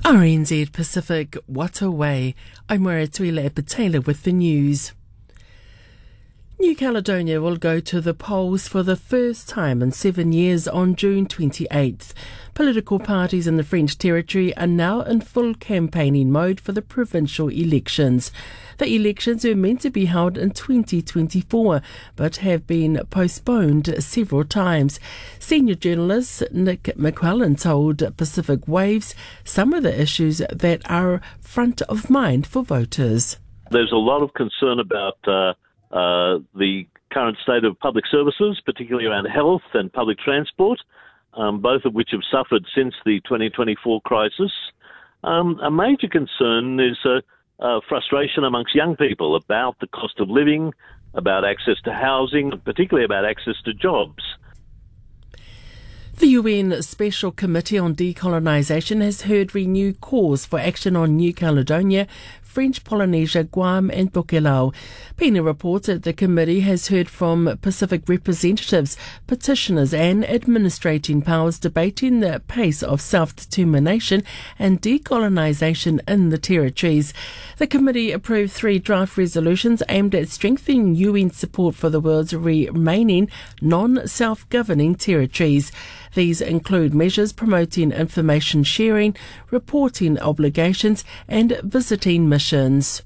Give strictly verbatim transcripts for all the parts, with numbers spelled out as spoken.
R N Z Pacific, what a way. I'm Waratuila Epitela with the news. New Caledonia will go to the polls for the first time in seven years on June twenty-eighth. Political parties in the French territory are now in full campaigning mode for the provincial elections. The elections were meant to be held in twenty twenty-four, but have been postponed several times. Senior journalist Nick McQuillan told Pacific Waves some of the issues that are front of mind for voters. There's a lot of concern about uh, uh, the current state of public services, particularly around health and public transport, um, both of which have suffered since the twenty twenty-four crisis. Um, a major concern is uh, uh, frustration amongst young people about the cost of living, about access to housing, particularly about access to jobs. The U N Special Committee on Decolonisation has heard renewed calls for action on New Caledonia, French Polynesia, Guam and Tokelau. Pena reported the committee has heard from Pacific representatives, petitioners and administrating powers debating the pace of self-determination and decolonisation in the territories. The committee approved three draft resolutions aimed at strengthening U N support for the world's remaining non-self-governing territories. These include measures promoting information sharing, reporting obligations and visiting missions.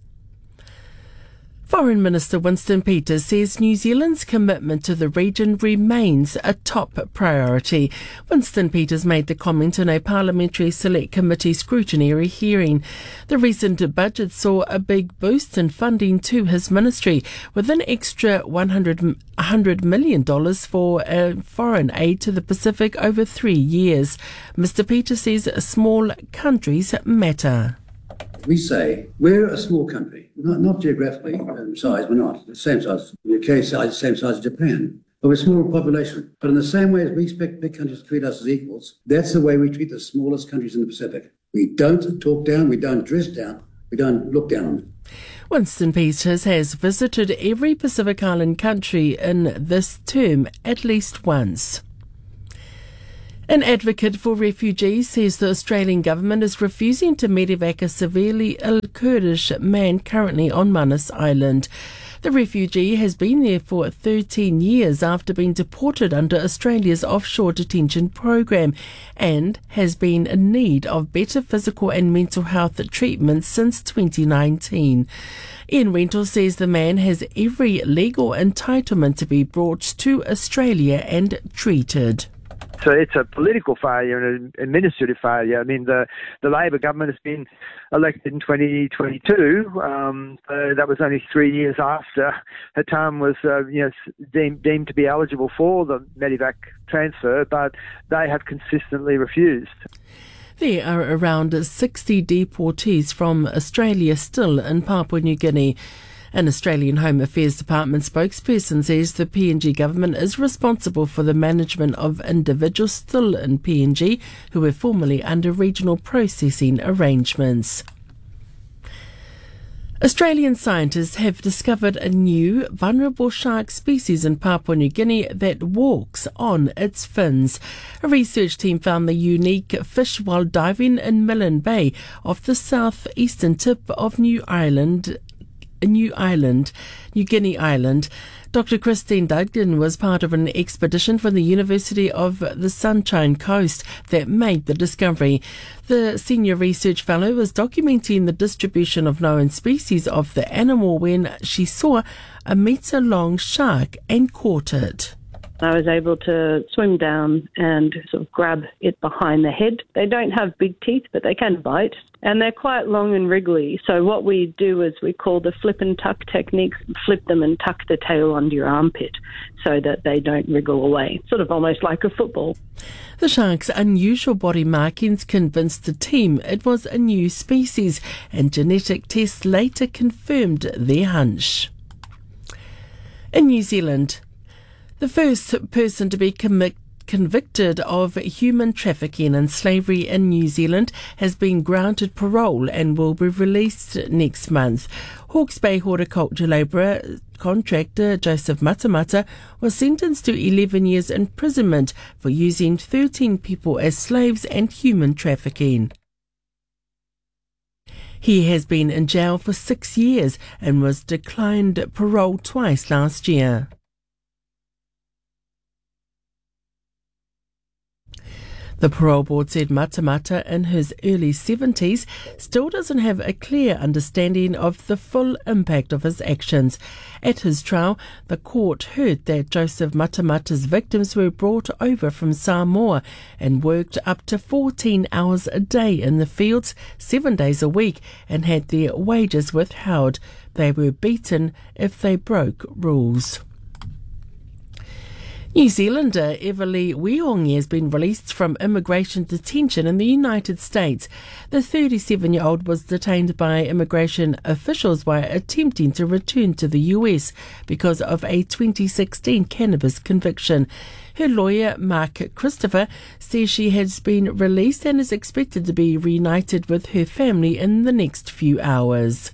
Foreign Minister Winston Peters says New Zealand's commitment to the region remains a top priority. Winston Peters made the comment in a Parliamentary Select Committee scrutiny hearing. The recent budget saw a big boost in funding to his ministry, with an extra one hundred million dollars for uh, foreign aid to the Pacific over three years. Mister Peters says small countries matter. We say we're a small country, not, not geographically um, size, we're not the same size. The U K size, the same size as Japan, but we're a small population. But in the same way as we expect big countries to treat us as equals, that's the way we treat the smallest countries in the Pacific. We don't talk down, we don't dress down, we don't look down on them. Winston Peters has visited every Pacific Island country in this term at least once. An advocate for refugees says the Australian government is refusing to medevac a severely ill Kurdish man currently on Manus Island. The refugee has been there for thirteen years after being deported under Australia's offshore detention program and has been in need of better physical and mental health treatment since twenty nineteen. Ian Rental says the man has every legal entitlement to be brought to Australia and treated. So it's a political failure and an administrative failure. I mean, the, the Labor government has been elected in twenty twenty-two. Um, so that was only three years after Hatam was uh, you know, deemed, deemed to be eligible for the Medevac transfer, but they have consistently refused. There are around sixty deportees from Australia still in Papua New Guinea. An Australian Home Affairs Department spokesperson says the P N G government is responsible for the management of individuals still in P N G who were formerly under regional processing arrangements. Australian scientists have discovered a new vulnerable shark species in Papua New Guinea that walks on its fins. A research team found the unique fish while diving in Milne Bay off the southeastern tip of New Ireland. New Island, New Guinea Island. Doctor Christine Duggan was part of an expedition from the University of the Sunshine Coast that made the discovery. The senior research fellow was documenting the distribution of known species of the animal when she saw a metre-long shark and caught it. I was able to swim down and sort of grab it behind the head. They don't have big teeth, but they can bite, and they're quite long and wriggly. So what we do is we call the flip and tuck technique, flip them and tuck the tail under your armpit so that they don't wriggle away, sort of almost like a football. The shark's unusual body markings convinced the team it was a new species, and genetic tests later confirmed their hunch. In New Zealand, the first person to be commi- convicted of human trafficking and slavery in New Zealand has been granted parole and will be released next month. Hawke's Bay horticulture labourer contractor Joseph Matamata was sentenced to eleven years imprisonment for using thirteen people as slaves and human trafficking. He has been in jail for six years and was declined parole twice last year. The parole board said Matamata, in his early seventies, still doesn't have a clear understanding of the full impact of his actions. At his trial, the court heard that Joseph Matamata's victims were brought over from Samoa and worked up to fourteen hours a day in the fields, seven days a week, and had their wages withheld. They were beaten if they broke rules. New Zealander Everly Wihongi has been released from immigration detention in the United States. The thirty-seven-year-old was detained by immigration officials while attempting to return to the U S because of a twenty sixteen cannabis conviction. Her lawyer, Mark Christopher, says she has been released and is expected to be reunited with her family in the next few hours.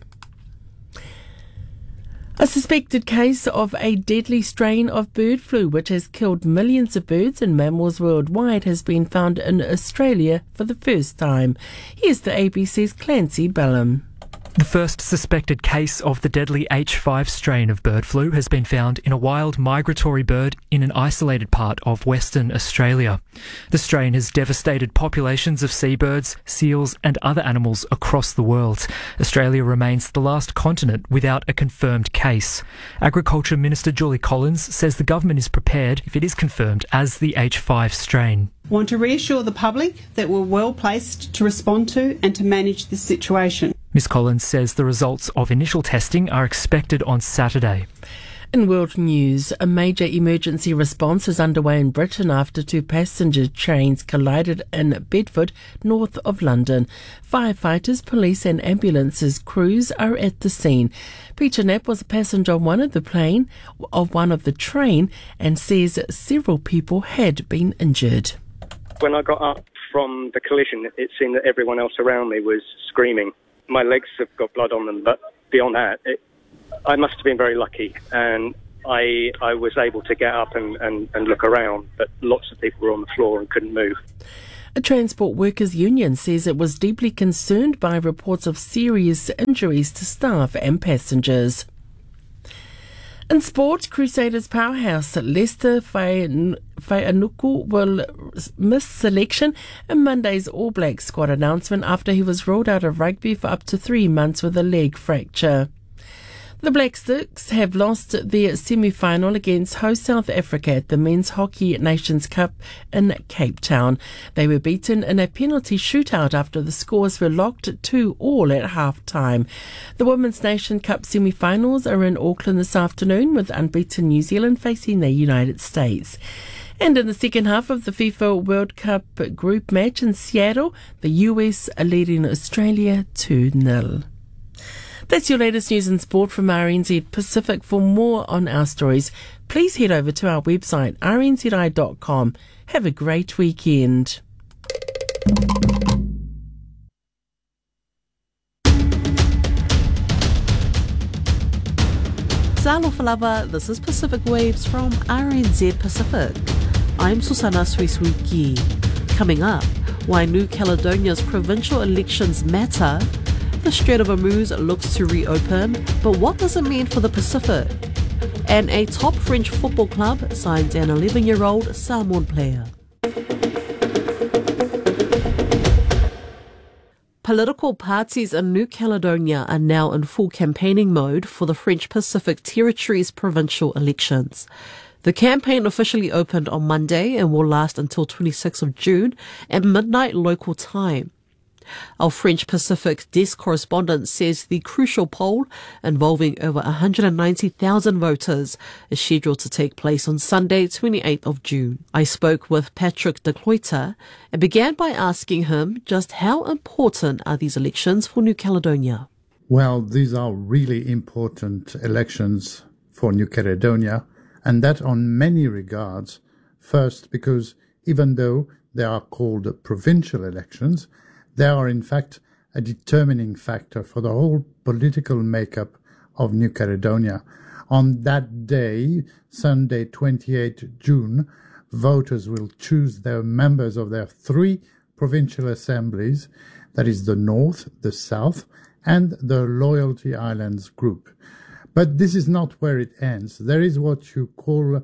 A suspected case of a deadly strain of bird flu which has killed millions of birds and mammals worldwide has been found in Australia for the first time. Here's the A B C's Clancy Bellum. The first suspected case of the deadly H five strain of bird flu has been found in a wild migratory bird in an isolated part of Western Australia. The strain has devastated populations of seabirds, seals and other animals across the world. Australia remains the last continent without a confirmed case. Agriculture Minister Julie Collins says the government is prepared if it is confirmed as the H five strain. I want to reassure the public that we're well placed to respond to and to manage this situation. Miz Collins says the results of initial testing are expected on Saturday. In world news, a major emergency response is underway in Britain after two passenger trains collided in Bedford, north of London. Firefighters, police and ambulances crews are at the scene. Peter Knapp was a passenger on one of the plane, of one of the train, and says several people had been injured. When I got up from the collision, it seemed that everyone else around me was screaming. My legs have got blood on them, but beyond that, it, I must have been very lucky, and I I was able to get up and, and, and look around, but lots of people were on the floor and couldn't move. A Transport Workers Union says it was deeply concerned by reports of serious injuries to staff and passengers. In sport, Crusaders powerhouse Leicester Whaianuku will miss selection in Monday's All Blacks squad announcement after he was ruled out of rugby for up to three months with a leg fracture. The Black Sticks have lost their semi-final against host South Africa at the Men's Hockey Nations Cup in Cape Town. They were beaten in a penalty shootout after the scores were locked two all at half-time. The Women's Nation Cup semi-finals are in Auckland this afternoon with unbeaten New Zealand facing the United States. And in the second half of the FIFA World Cup group match in Seattle, the U S are leading Australia two nil. That's your latest news and sport from R N Z Pacific. For more on our stories, please head over to our website, r n z i dot com. Have a great weekend. Aloha lava, this is Pacific Waves from R N Z Pacific. I'm Susana Suisuiki. Coming up, why New Caledonia's provincial elections matter. The Strait of Hormuz looks to reopen, but what does it mean for the Pacific? And a top French football club signs an eleven-year-old Samoan player. Political parties in New Caledonia are now in full campaigning mode for the French Pacific Territories provincial elections. The campaign officially opened on Monday and will last until twenty-sixth of June at midnight local time. Our French Pacific desk correspondent says the crucial poll, involving over one hundred ninety thousand voters, is scheduled to take place on Sunday, twenty-eighth of June. I spoke with Patrick de Cloyter and began by asking him just how important are these elections for New Caledonia? Well, these are really important elections for New Caledonia, and that on many regards. First, because even though they are called provincial elections, they are in fact a determining factor for the whole political makeup of New Caledonia. On that day, Sunday, twenty-eighth of June, voters will choose their members of their three provincial assemblies, that is the North, the South, and the Loyalty Islands Group. But this is not where it ends. There is what you call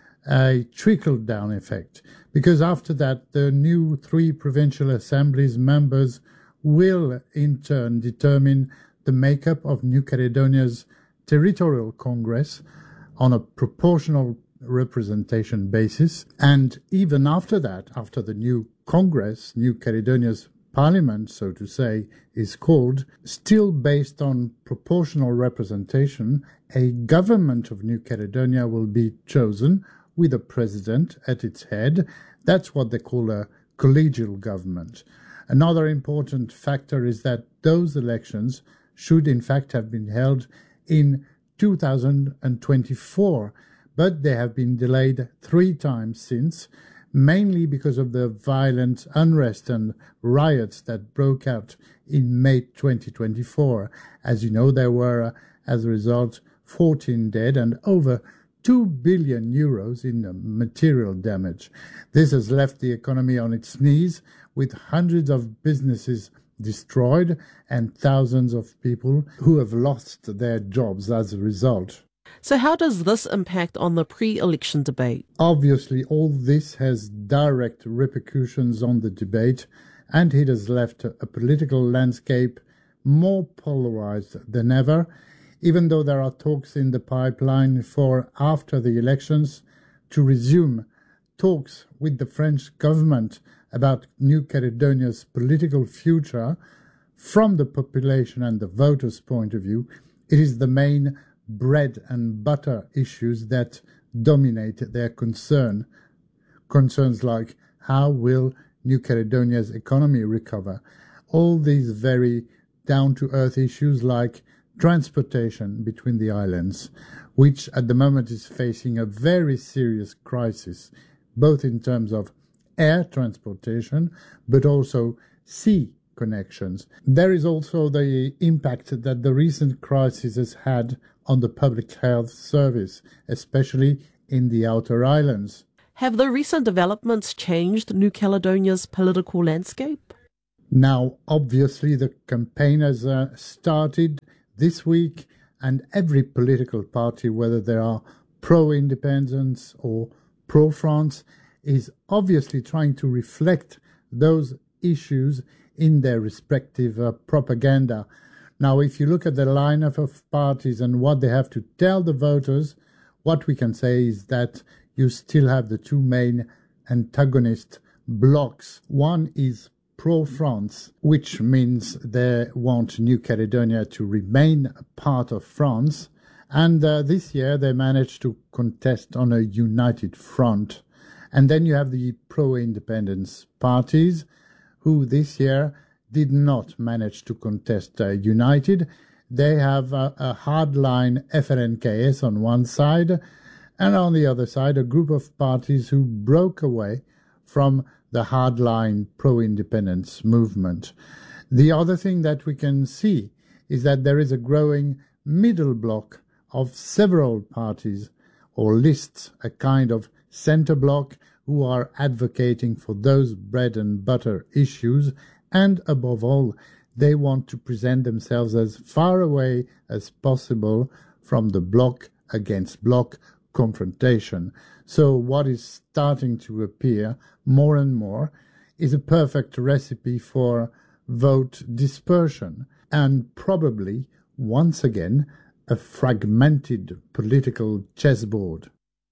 a trickle-down effect, because after that, the new three provincial assemblies members will in turn determine the makeup of New Caledonia's territorial congress on a proportional representation basis. And even after that, after the new congress, New Caledonia's parliament, so to say, is called, still based on proportional representation, a government of New Caledonia will be chosen with a president at its head. That's what they call a collegial government. Another important factor is that those elections should in fact have been held in two thousand twenty-four, but they have been delayed three times since, mainly because of the violent unrest and riots that broke out in May twenty twenty-four. As you know, there were, uh, as a result, fourteen dead and over two billion euros in uh, material damage. This has left the economy on its knees, with hundreds of businesses destroyed and thousands of people who have lost their jobs as a result. So how does this impact on the pre-election debate? Obviously, all this has direct repercussions on the debate, and it has left a, a political landscape more polarized than ever, even though there are talks in the pipeline for, after the elections, to resume talks with the French government about New Caledonia's political future. From the population and the voters' point of view, it is the main bread and butter issues that dominate their concern. Concerns like how will New Caledonia's economy recover? All these very down-to-earth issues like transportation between the islands, which at the moment is facing a very serious crisis, both in terms of air transportation, but also sea connections. There is also the impact that the recent crisis has had on the public health service, especially in the outer islands. Have the recent developments changed New Caledonia's political landscape? Now, obviously, the campaign has uh, started this week, and every political party, whether they are pro-independence or pro-France, is obviously trying to reflect those issues in their respective uh, propaganda. Now, if you look at the lineup of parties and what they have to tell the voters, what we can say is that you still have the two main antagonist blocks. One is pro-France, which means they want New Caledonia to remain a part of France, and uh, this year they managed to contest on a united front. And then you have the pro-independence parties, who this year did not manage to contest uh, united. They have uh, a hardline F L N K S on one side, and on the other side a group of parties who broke away from the hardline pro-independence movement. The other thing that we can see is that there is a growing middle block of several parties or lists, a kind of centre block, who are advocating for those bread and butter issues, and above all, they want to present themselves as far away as possible from the block against block confrontation. So what is starting to appear more and more is a perfect recipe for vote dispersion, and probably, once again, a fragmented political chessboard.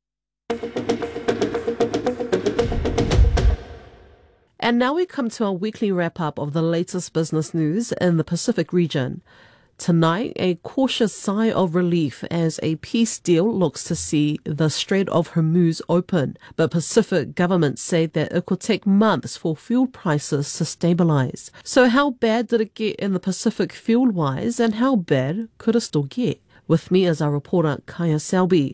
And now we come to our weekly wrap-up of the latest business news in the Pacific region. Tonight, a cautious sigh of relief as a peace deal looks to see the Strait of Hormuz open, but Pacific governments say that it could take months for fuel prices to stabilize. So how bad did it get in the Pacific fuel-wise, and how bad could it still get? With me is our reporter Kaya Selby.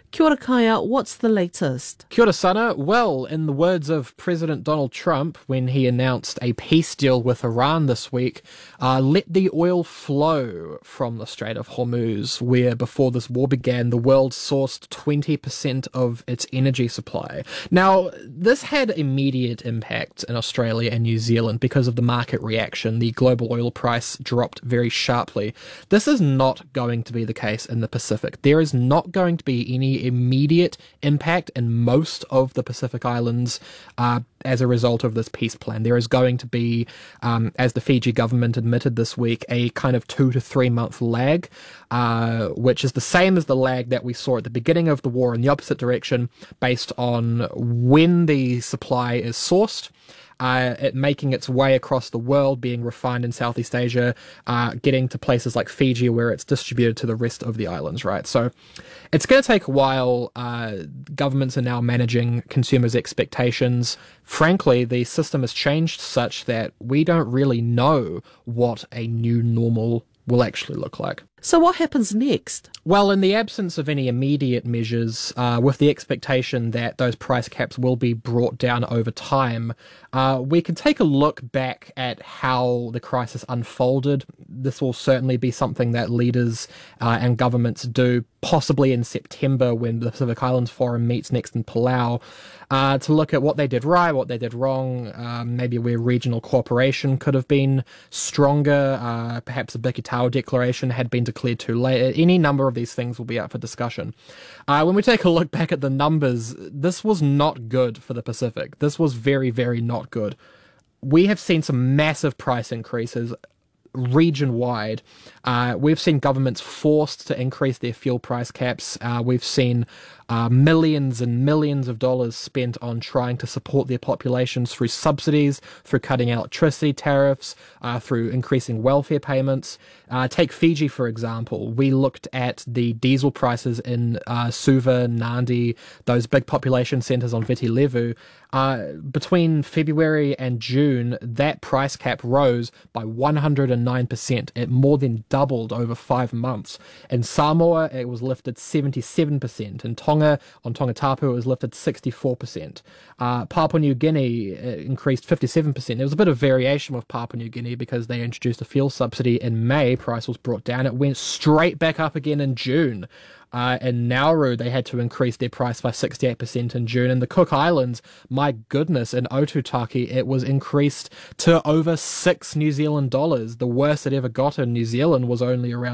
Kia ora, Kaya. What's the latest? Kia ora, Sana. Well, in the words of President Donald Trump when he announced a peace deal with Iran this week, uh, let the oil flow from the Strait of Hormuz, where before this war began, the world sourced twenty percent of its energy supply. Now, this had immediate impact in Australia and New Zealand because of the market reaction. The global oil price dropped very sharply. This is not going to be the case in the Pacific. There is not going to be any immediate impact in most of the Pacific Islands uh, as a result of this peace plan. There is going to be, um, as the Fiji government admitted this week, a kind of two to three month lag, uh, which is the same as the lag that we saw at the beginning of the war in the opposite direction, based on when the supply is sourced, Uh, it making its way across the world, being refined in Southeast Asia, uh, getting to places like Fiji where it's distributed to the rest of the islands, right? So it's going to take a while. Uh, governments are now managing consumers' expectations. Frankly, the system has changed such that we don't really know what a new normal will actually look like. So what happens next? Well, in the absence of any immediate measures, uh, with the expectation that those price caps will be brought down over time, uh, we can take a look back at how the crisis unfolded. This will certainly be something that leaders uh, and governments do, possibly in September when the Pacific Islands Forum meets next in Palau, uh, to look at what they did right, what they did wrong, um, maybe where regional cooperation could have been stronger, uh, perhaps the Bikitau Declaration had been declared too late. Any number of these things will be up for discussion. Uh, when we take a look back at the numbers, this was not good for the Pacific. This was very, very not good. We have seen some massive price increases region-wide. Uh, we've seen governments forced to increase their fuel price caps. Uh, we've seen uh, millions and millions of dollars spent on trying to support their populations through subsidies, through cutting electricity tariffs, uh, through increasing welfare payments. Uh, take Fiji, for example. We looked at the diesel prices in uh, Suva, Nadi, those big population centres on Viti Levu. Uh, between February and June, that price cap rose by one hundred nine percent. It more than doubled over five months. In Samoa, it was lifted seventy-seven percent. In Tonga, on Tongatapu, it was lifted sixty-four percent. Uh, Papua New Guinea increased fifty-seven percent. There was a bit of variation with Papua New Guinea because they introduced a fuel subsidy in May. Price was brought down. It went straight back up again in June. Uh, in Nauru, they had to increase their price by sixty-eight percent in June. In the Cook Islands, my goodness, in Otutaki, it was increased to over six New Zealand dollars. The worst it ever got in New Zealand was only around